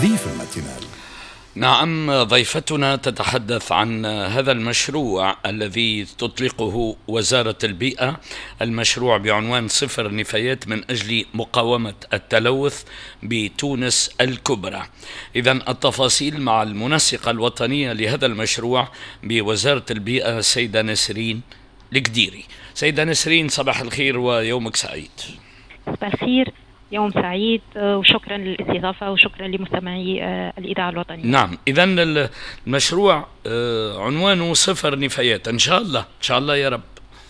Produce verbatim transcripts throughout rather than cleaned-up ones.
ضيف الماتينال. نعم، ضيفتنا تتحدث عن هذا المشروع الذي تطلقه وزارة البيئة، المشروع بعنوان صفر نفايات من أجل مقاومة التلوث بتونس الكبرى. إذن التفاصيل مع المنسقة الوطنية لهذا المشروع بوزارة البيئة سيدة نسرين القديري. سيدة نسرين، صباح الخير ويومك سعيد. صباح الخير، يوم سعيد، وشكرا للاستضافة وشكرا لمستمعي الإذاعة الوطنية. نعم، إذن المشروع عنوانه صفر نفايات، إن شاء الله إن شاء الله يا رب.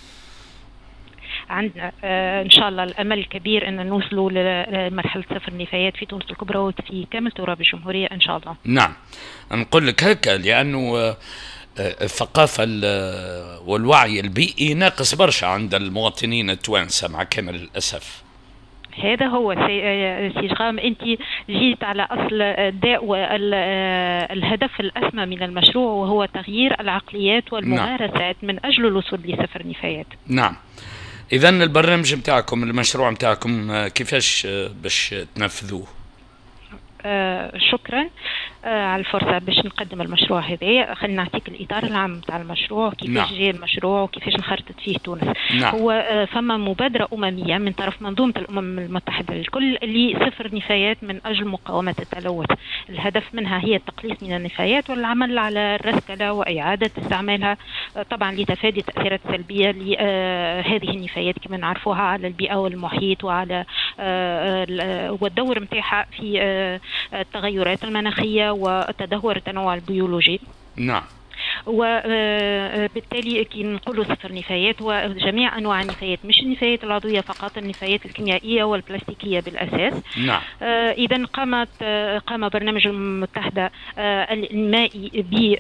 عندنا إن شاء الله الأمل الكبير أن نوصلوا لمرحلة صفر نفايات في تونس الكبرى وفي كامل تراب الجمهورية إن شاء الله. نعم، نقول لك هكا لأنه الثقافة والوعي البيئي ناقص برشا عند المواطنين التوانسة مع كامل الأسف. هذا هو سي غام، انت جيت على اصل الداء والهدف الاسمى من المشروع، وهو تغيير العقليات والممارسات. نعم. من اجل الوصول لصفر نفايات. نعم، اذا البرنامج متاعكم، المشروع متاعكم كيفاش باش تنفذوه؟ آه شكرا آه على الفرصة باش نقدم المشروع هذا. خلينا نعطيك الإطار العام تاع المشروع، كيفاش نعم. جاء المشروع وكيفاش نخرطت فيه تونس. نعم. هو آه فما مبادرة أممية من طرف منظومة الأمم المتحدة الكل لصفر نفايات من أجل مقاومة التلوث. الهدف منها هي التقليص من النفايات والعمل على الرسكلة وإعادة استعمالها، آه طبعا لتفادي التأثيرات السلبية لهذه النفايات كما نعرفوها على البيئة والمحيط وعلى آه والدور متاعها في آه التغيرات المناخية وتدهور التنوع البيولوجي. نعم. وبالتالي كي نقولوا صفر نفايات وجميع أنواع النفايات، مش النفايات العضوية فقط، النفايات الكيميائية والبلاستيكية بالأساس. نعم. إذا قامت قام برنامج المتحدة المائي ب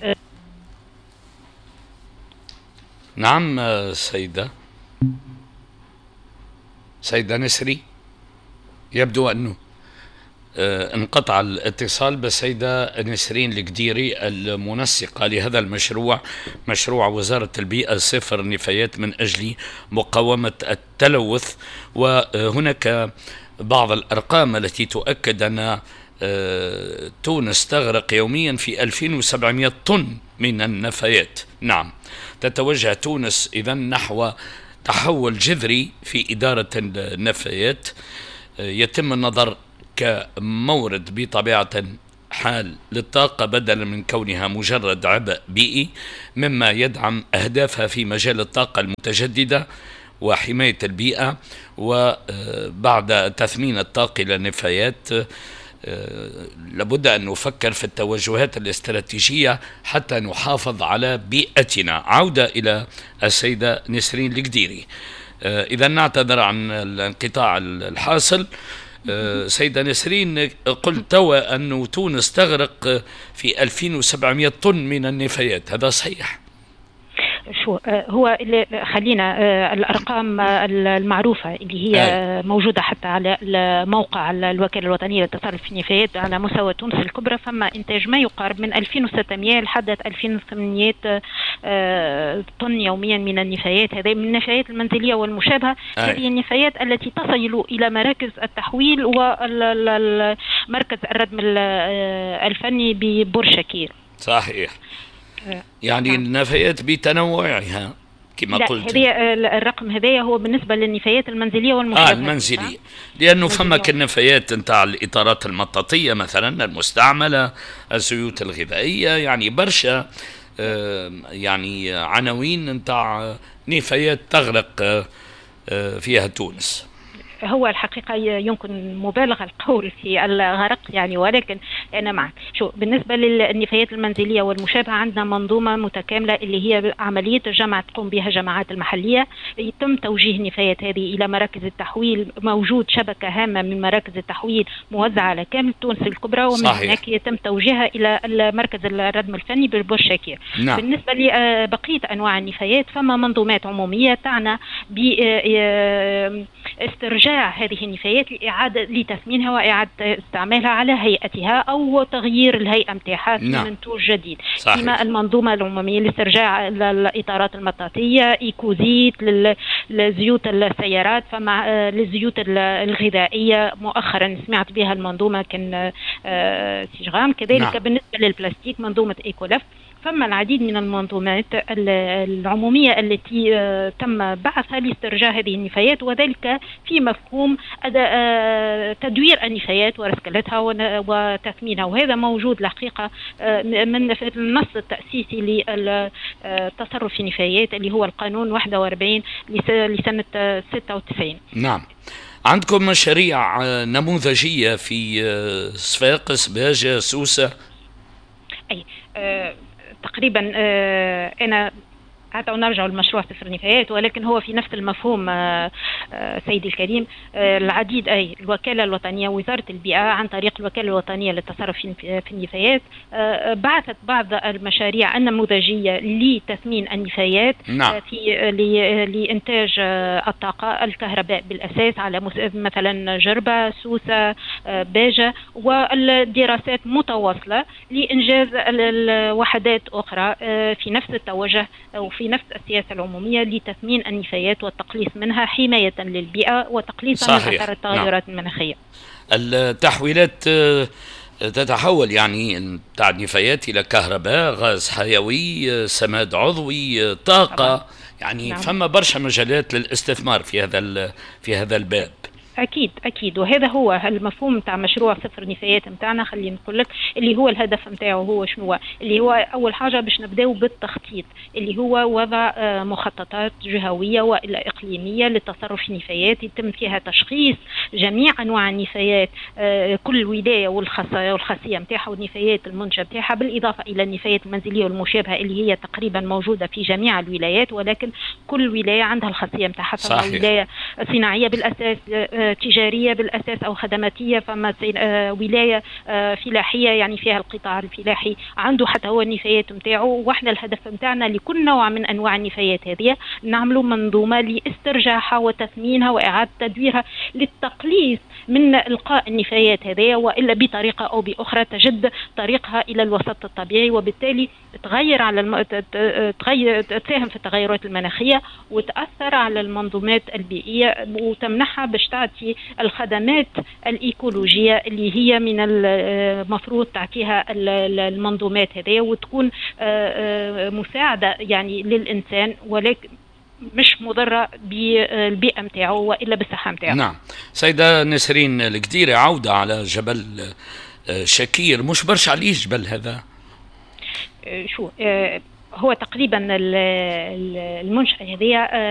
نعم سيدة سيدة نسري، يبدو أنه آه انقطع الاتصال بالسيدة نسرين القديري المنسقة لهذا المشروع، مشروع وزارة البيئة صفر نفايات من أجل مقاومة التلوث. وهناك بعض الأرقام التي تؤكد أن آه تونس تغرق يوميا في ألفين وسبعمائة طن من النفايات. نعم، تتوجه تونس إذن نحو تحول جذري في إدارة النفايات، آه يتم النظر كمورد بطبيعة حال للطاقة بدلا من كونها مجرد عبء بيئي، مما يدعم أهدافها في مجال الطاقة المتجددة وحماية البيئة. وبعد تثمين الطاقة للنفايات لابد أن نفكر في التوجهات الاستراتيجية حتى نحافظ على بيئتنا. عودة إلى السيدة نسرين القديري. إذا نعتذر عن الانقطاع الحاصل. سيدة نسرين، قلت توا أن تونس تغرق في ألفين وسبعمائة طن من النفايات، هذا صحيح؟ شو هو خلينا الأرقام المعروفة اللي هي أي. موجودة حتى على موقع الوكالة الوطنية للتصرف في النفايات على مستوى تونس الكبرى، فما إنتاج ما يقارب من ألفين وستمائة لحد ألفين وثمانمائة طن يوميا من النفايات. هذه من النفايات المنزلية والمشابهة. أي. هذه النفايات التي تصل إلى مراكز التحويل ومركز الردم الفني ببور شكير. صحيح، يعني النفايات بتنوعها كما لا قلت. هذه الرقم هذايا هو بالنسبة للنفايات المنزلية والمشابهة. آه المنزلية، لأنه فما النفايات نتاع الإطارات المطاطية مثلا المستعملة، الزيوت الغذائية، يعني برشا آه يعني عناوين نتاع نفايات تغرق آه فيها تونس. هو الحقيقة يمكن مبالغة القول في الغرق يعني، ولكن أنا معك. شو بالنسبة للنفايات المنزلية والمشابهة، عندنا منظومة متكاملة اللي هي عملية الجمع تقوم بها جماعات المحلية. يتم توجيه النفايات هذه إلى مراكز التحويل، موجود شبكة هامة من مراكز التحويل موزعة على كامل تونس الكبرى، ومن هناك يتم توجيهها إلى مركز الردم الفني بالبور شاكير. نعم. بالنسبة لبقية أنواع النفايات فما منظومات عمومية تعنى باسترجاع هذه النفايات لإعادة لتثمينها وإعادة استعمالها على هيئتها، أو او تغيير الهيئه نتاعها في نعم. منتوج جديد. كما المنظومه العموميه لاسترجاع الاطارات المطاطيه، ايكوزيت لزيوت السيارات، فمع للزيوت الغذائيه مؤخرا سمعت بها المنظومه كان سيجرام. كذلك نعم. بالنسبه للبلاستيك منظومه ايكولف. فما العديد من المنظومات العمومية التي تم بعثها لاسترجاع هذه النفايات، وذلك في مفهوم تدوير النفايات ورسكلتها وتثمينها، وهذا موجود الحقيقة من النص التأسيسي للتصرف في النفايات اللي هو القانون واحد وأربعين لسنة ستة وتسعين. نعم. عندكم مشاريع نموذجية في صفاقس، باجة، سوسة؟ أي أه تقريبا آه أنا حتى نرجع للمشروع صفر النفايات، ولكن هو في نفس المفهوم آه آه سيدي الكريم. آه العديد أي الوكالة الوطنية، وزارة البيئة عن طريق الوكالة الوطنية للتصرف في النفايات آه بعثت بعض المشاريع النموذجية لتثمين النفايات. نعم. آه في لإنتاج آه الطاقة الكهرباء بالأساس على مثلا جربة، سوسة، آه باجة، والدراسات متواصلة لإنجاز الوحدات أخرى آه في نفس التوجه وفي في نفس السياسة العمومية لتثمين النفايات والتقليص منها حماية للبيئة وتقليصا من أثار التغيرات نعم. المناخية. التحويلات تتحول يعني بتاع النفايات إلى كهرباء، غاز حيوي، سماد عضوي، طاقة طبعا. يعني نعم. فما برشا مجالات للاستثمار في هذا في هذا الباب. أكيد أكيد، وهذا هو المفهوم تاع مشروع صفر نفايات متاعنا. خلينا نقول لك اللي هو الهدف متاعه هو شنو، اللي هو أول حاجة باش نبداو بالتخطيط، اللي هو وضع مخططات جهوية وإلا إقليمية للتصرف في النفايات يتم فيها تشخيص جميع أنواع النفايات، كل ولاية والخاصية متاعها والنفايات المنتجة متاعها، بالإضافة إلى النفايات المنزلية والمشابهة اللي هي تقريبا موجودة في جميع الولايات، ولكن كل ولاية عندها الخاصية متاعها. فما ولاية صناعية بالأساس، تجارية بالأساس أو خدماتية، فما ولاية فلاحية يعني فيها القطاع الفلاحي عنده حتى هو النفايات متاعه. واحنا الهدف متاعنا لكل نوع من أنواع النفايات هذه نعملوا منظومة لاسترجاعها وتثمينها وإعادة تدويرها للتقليص من إلقاء النفايات هذه، وإلا بطريقة أو بأخرى تجد طريقها إلى الوسط الطبيعي، وبالتالي تغير على الم... تغير تساهم في التغيرات المناخية وتأثر على المنظومات البيئية وتمنحها باش تعطي الخدمات الإيكولوجية اللي هي من المفروض تعطيها المنظومات هذه، وتكون مساعدة يعني للإنسان ولكن مش مضرة بالبيئة متاعه وإلا بالصحة متاعه. نعم. سيدة نسرين القديري، عودة على جبل شكير، مش برشا عليه جبل هذا؟ شو هو تقريبا المنشأة هذه